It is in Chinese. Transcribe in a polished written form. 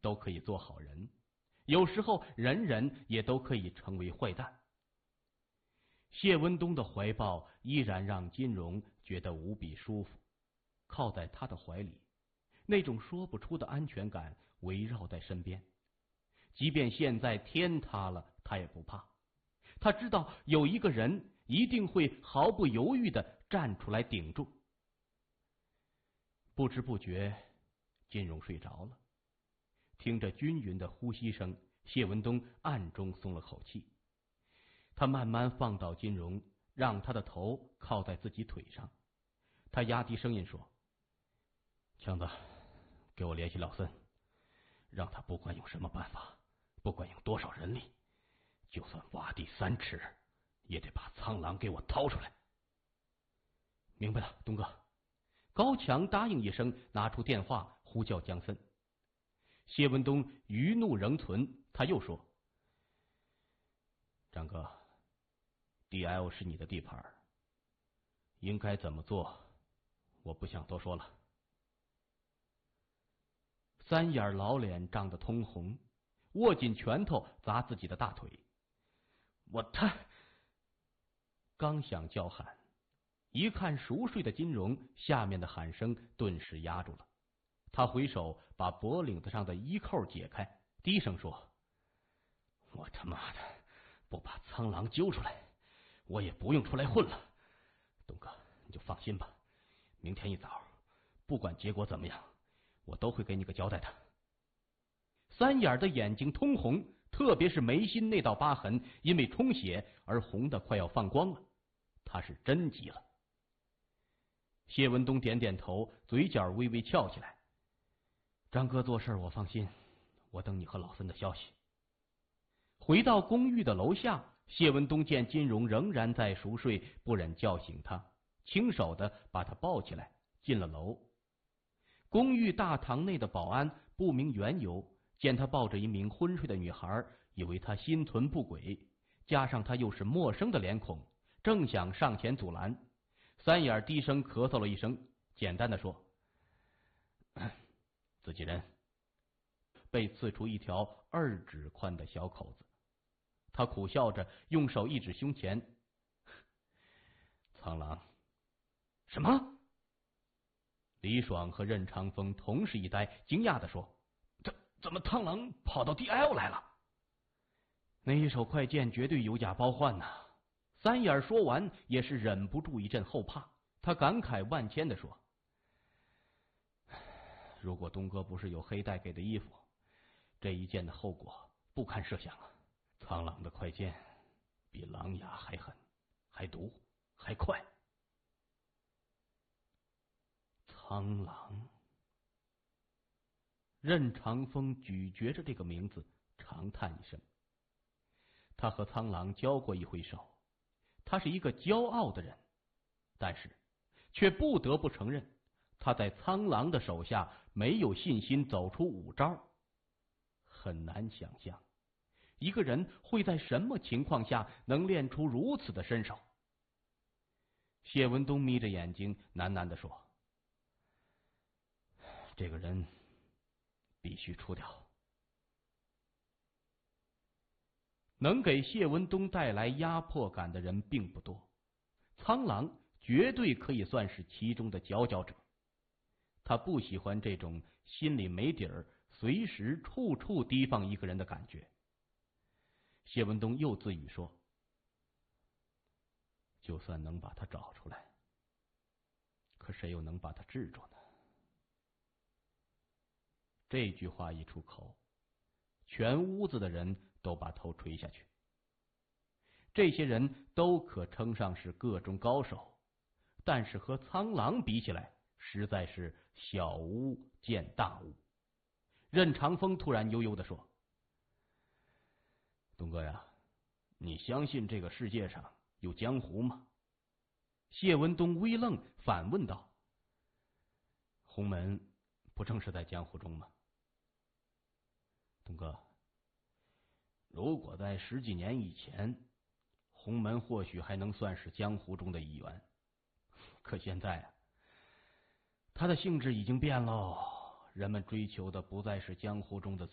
都可以做好人，有时候人人也都可以成为坏蛋。谢文东的怀抱依然让金荣觉得无比舒服，靠在他的怀里，那种说不出的安全感围绕在身边。即便现在天塌了，他也不怕。他知道有一个人一定会毫不犹豫地站出来顶住。不知不觉，金荣睡着了。听着均匀的呼吸声，谢文东暗中松了口气。他慢慢放倒金荣，让他的头靠在自己腿上。他压低声音说：“强子，给我联系老森，让他不管用什么办法，不管用多少人力，就算挖地3尺，也得把苍狼给我掏出来。”明白了，东哥。高强答应一声，拿出电话呼叫江森。谢文东余怒仍存，他又说：“张哥，DL 是你的地盘，应该怎么做，我不想多说了。”三眼老脸涨得通红，握紧拳头砸自己的大腿。刚想叫喊，一看熟睡的金荣，下面的喊声顿时压住了。他回手把脖领子上的衣扣解开，低声说：“我他妈的不把苍狼揪出来，我也不用出来混了。东哥，你就放心吧，明天一早，不管结果怎么样，我都会给你个交代的。”三眼的眼睛通红，特别是眉心那道疤痕，因为充血而红的快要放光了。他是真急了。谢文东点点头，嘴角微微翘起来：“张哥做事我放心，我等你和老森的消息。”回到公寓的楼下，谢文东见金荣仍然在熟睡，不忍叫醒他，轻手的把他抱起来，进了楼。公寓大堂内的保安不明缘由，见他抱着一名昏睡的女孩，以为他心存不轨，加上他又是陌生的脸孔，正想上前阻拦，三眼低声咳嗽了一声，简单的说：“自己人。”被刺出一条2指宽的小口子。他苦笑着用手一指胸前：“苍狼。”“什么？”李爽和任长风同时一呆，惊讶的说：“怎么苍狼跑到 DL 来了？”那一手快剑绝对有假包换呐！三眼说完也是忍不住一阵后怕，他感慨万千的说：“如果东哥不是有黑带给的衣服，这一剑的后果不堪设想啊！苍狼的快剑比狼牙还狠，还毒，还快。”苍狼。任长风咀嚼着这个名字，长叹一声。他和苍狼交过一回手，他是一个骄傲的人，但是却不得不承认，他在苍狼的手下没有信心走出5招。很难想象一个人会在什么情况下能练出如此的身手。谢文东眯着眼睛喃喃地说：“这个人必须除掉。”能给谢文东带来压迫感的人并不多，苍狼绝对可以算是其中的佼佼者。他不喜欢这种心里没底儿，随时处处提防一个人的感觉。谢文东又自语说：“就算能把他找出来，可谁又能把他制住呢？”这句话一出口，全屋子的人都把头垂下去。这些人都可称上是个中高手，但是和苍狼比起来，实在是小巫见大巫。任长风突然悠悠地说：“东哥呀，你相信这个世界上有江湖吗？”谢文东微愣，反问道：“洪门不正是在江湖中吗？”东哥，如果在10几年以前，洪门或许还能算是江湖中的一员，可现在啊，它的性质已经变喽。人们追求的不再是江湖中的